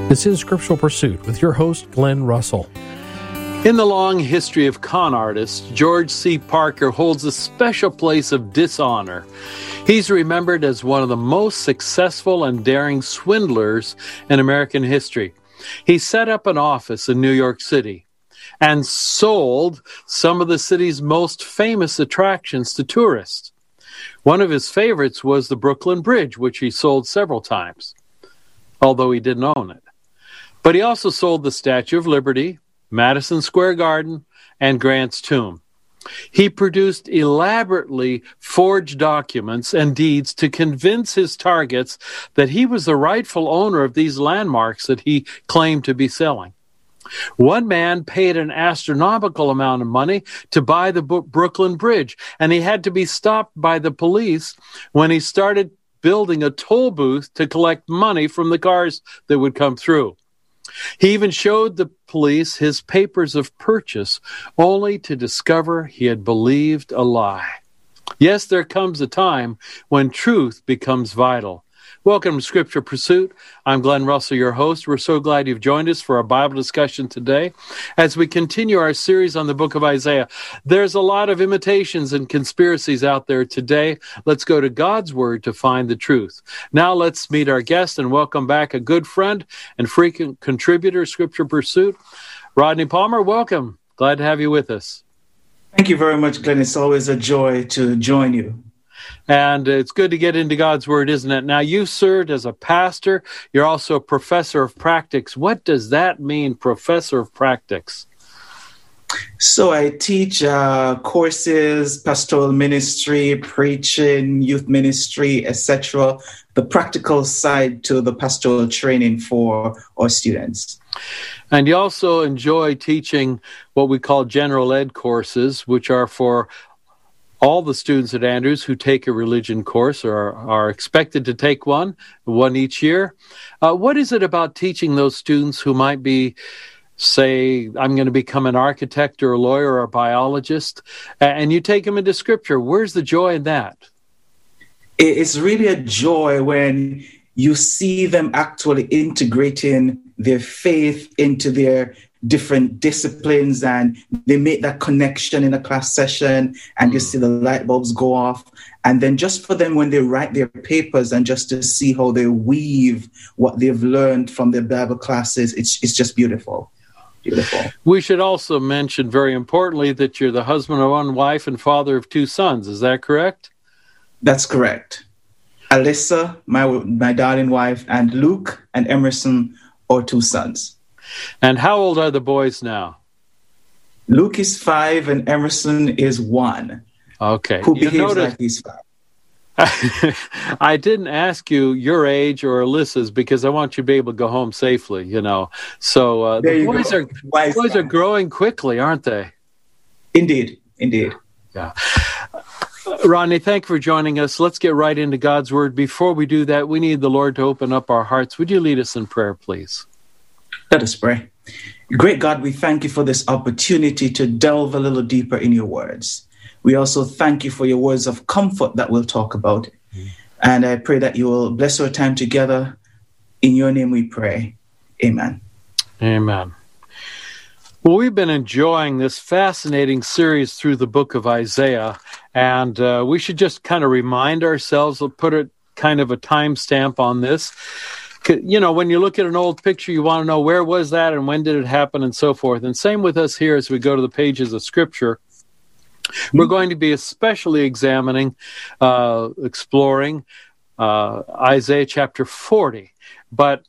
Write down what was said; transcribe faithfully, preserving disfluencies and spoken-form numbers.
This is Scriptural Pursuit with your host, Glenn Russell. In the long history of con artists, George C. Parker holds a special place of dishonor. He's remembered as one of the most successful and daring swindlers in American history. He set up an office in New York City and sold some of the city's most famous attractions to tourists. One of his favorites was the Brooklyn Bridge, which he sold several times, although he didn't own it. But he also sold the Statue of Liberty, Madison Square Garden, and Grant's Tomb. He produced elaborately forged documents and deeds to convince his targets that he was the rightful owner of these landmarks that he claimed to be selling. One man paid an astronomical amount of money to buy the Brooklyn Bridge, and he had to be stopped by the police when he started building a toll booth to collect money from the cars that would come through. He even showed the police his papers of purchase, only to discover he had believed a lie. Yes, there comes a time when truth becomes vital. Welcome to Scripture Pursuit. I'm Glenn Russell, your host. We're so glad you've joined us for our Bible discussion today. As we continue our series on the book of Isaiah, there's a lot of imitations and conspiracies out there today. Let's go to God's Word to find the truth. Now let's meet our guest and welcome back a good friend and frequent contributor, Scripture Pursuit, Rodney Palmer. Welcome. Glad to have you with us. Thank you very much, Glenn. It's always a joy to join you. And it's good to get into God's Word, isn't it? Now, you served as a pastor. You're also a professor of practice. What does that mean, professor of practice? So I teach uh, courses, pastoral ministry, preaching, youth ministry, et cetera. The practical side to the pastoral training for our students. And you also enjoy teaching what we call general ed courses, which are for all the students at Andrews who take a religion course or are, are expected to take one, one each year. Uh, what is it about teaching those students who might be, say, I'm going to become an architect or a lawyer or a biologist, and you take them into Scripture? Where's the joy in that? It's really a joy when you see them actually integrating their faith into their different disciplines, and they make that connection in a class session, and you see the light bulbs go off. And then just for them, when they write their papers and just to see how they weave what they've learned from their Bible classes, it's it's just beautiful. Beautiful. We should also mention, very importantly, that you're the husband of one wife and father of two sons. Is that correct? That's correct. Alyssa, my my darling wife, and Luke and Emerson are two sons. And how old are the boys now? Luke is five and Emerson is one. Okay. Who You behaves notice, like he's five. I didn't ask you your age or Alyssa's because I want you to be able to go home safely, you know. So uh, the boys go. are Wise boys man. are growing quickly, aren't they? Indeed, indeed. Yeah. Rodney, thank you for joining us. Let's get right into God's Word. Before we do that, we need the Lord to open up our hearts. Would you lead us in prayer, please? Let us pray. Great God, we thank you for this opportunity to delve a little deeper in your words. We also thank you for your words of comfort that we'll talk about. Mm-hmm. And I pray that you will bless our time together. In your name we pray. Amen. Amen. Well, we've been enjoying this fascinating series through the book of Isaiah, and uh, we should just kind of remind ourselves, we'll put a kind of a timestamp on this. You know, when you look at an old picture, you want to know where was that and when did it happen and so forth. And same with us here as we go to the pages of Scripture. We're going to be especially examining, uh, exploring uh, Isaiah chapter forty. But